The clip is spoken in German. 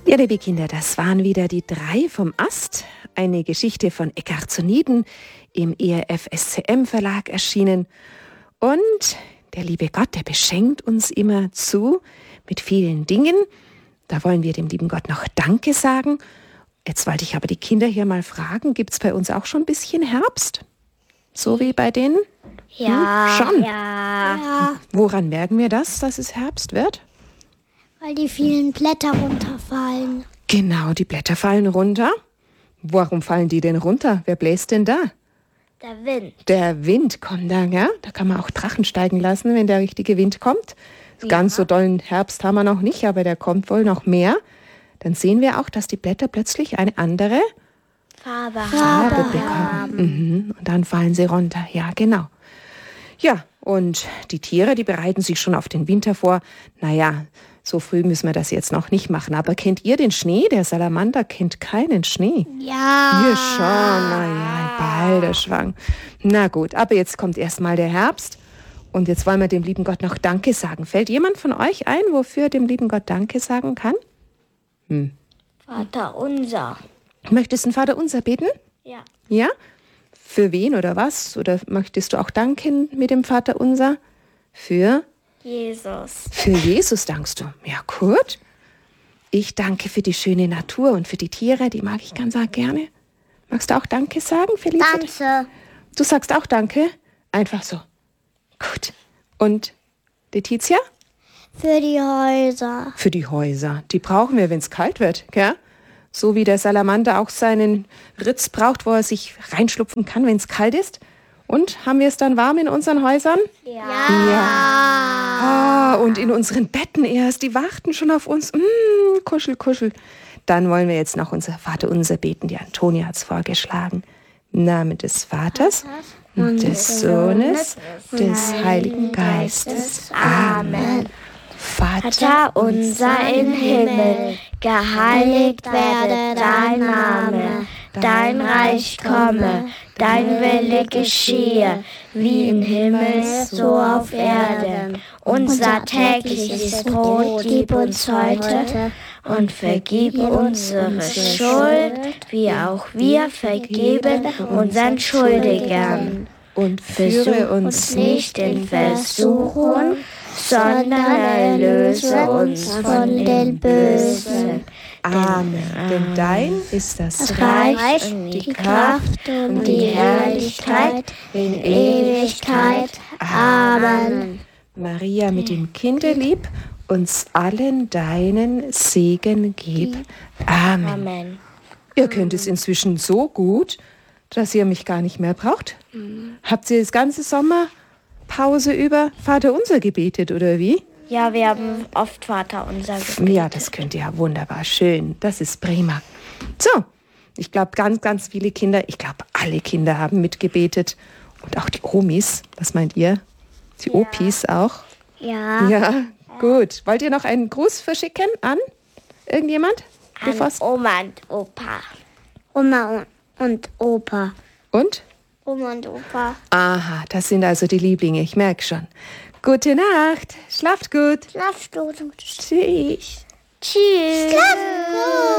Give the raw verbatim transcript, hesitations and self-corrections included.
Ja, liebe Kinder, das waren wieder die drei vom Ast. Eine Geschichte von Eckhard zu Nieden, im E R F S C M Verlag erschienen. Und der liebe Gott, der beschenkt uns immer zu mit vielen Dingen. Da wollen wir dem lieben Gott noch Danke sagen. Jetzt wollte ich aber die Kinder hier mal fragen, gibt es bei uns auch schon ein bisschen Herbst? So wie bei denen? Ja. Hm, schon? Ja. ja. Woran merken wir das, dass es Herbst wird? Weil die vielen Blätter runterfallen. Genau, die Blätter fallen runter. Warum fallen die denn runter? Wer bläst denn da? Der Wind. Der Wind kommt da, ja? Da kann man auch Drachen steigen lassen, wenn der richtige Wind kommt. Ja. Ganz so dollen Herbst haben wir noch nicht, aber der kommt wohl noch mehr. Dann sehen wir auch, dass die Blätter plötzlich eine andere Farbe, Farbe Farbe bekommen. haben. Mhm. Und dann fallen sie runter. Ja, genau. Ja, und die Tiere, die bereiten sich schon auf den Winter vor. Naja, so früh müssen wir das jetzt noch nicht machen. Aber kennt ihr den Schnee? Der Salamander kennt keinen Schnee. Ja. Wir schon. Naja, Balderschwang. Na gut, aber jetzt kommt erstmal der Herbst. Und jetzt wollen wir dem lieben Gott noch Danke sagen. Fällt jemand von euch ein, wofür er dem lieben Gott Danke sagen kann? Hm. Vater unser. Möchtest du ein Vaterunser beten? Ja. Ja? Für wen oder was? Oder möchtest du auch danken mit dem Vaterunser? Für? Jesus. Für Jesus dankst du. Ja, gut. Ich danke für die schöne Natur und für die Tiere, die mag ich ganz gerne. Magst du auch Danke sagen, Felicity? Danke. Du sagst auch Danke? Einfach so. Gut. Und Letizia? Für die Häuser. Für die Häuser. Die brauchen wir, wenn es kalt wird, gell? So wie der Salamander auch seinen Ritz braucht, wo er sich reinschlupfen kann, wenn es kalt ist. Und haben wir es dann warm in unseren Häusern? Ja. Ja. Ah, und in unseren Betten erst. Die warten schon auf uns. Mm, kuschel, kuschel. Dann wollen wir jetzt noch unser Vaterunser beten. Die Antonia hat es vorgeschlagen. Im Namen des Vaters und des Sohnes, des Heiligen Geistes. Amen. Vater unser im Himmel, geheiligt werde dein Name, dein Reich komme, dein Wille geschehe, wie im Himmel, so auf Erden. Unser tägliches Brot gib uns heute und vergib unsere Schuld, wie auch wir vergeben unseren Schuldigern. Und führe uns nicht in Versuchung, sondern erlöse uns von den Bösen. Amen. Denn dein ist das, Das Reich, die Kraft und die Herrlichkeit in Ewigkeit. Amen. Maria mit dem Kinderlieb, uns allen deinen Segen gib. Amen. Amen. Ihr könnt es inzwischen so gut, dass ihr mich gar nicht mehr braucht. Mhm. Habt ihr das ganze Sommerpause über Vaterunser gebetet, oder wie? Ja, wir haben oft Vater unser gebetet. Ja, das könnt ihr ja wunderbar. Schön, das ist prima. So, ich glaube, ganz, ganz viele Kinder, ich glaube, alle Kinder haben mitgebetet. Und auch die Omis, was meint ihr? Die ja. Opis auch? Ja. Ja, gut. Wollt ihr noch einen Gruß verschicken an irgendjemand? An Oma und Opa. Oma und Und Opa. Und? Oma und Opa. Aha, das sind also die Lieblinge, ich merke schon. Gute Nacht, schlaft gut. Schlaft gut. Tschüss. Tschüss. Schlaft gut.